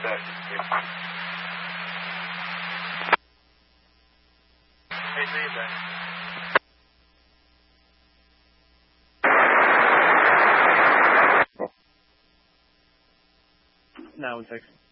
that. Hey, see you back. Now we fix.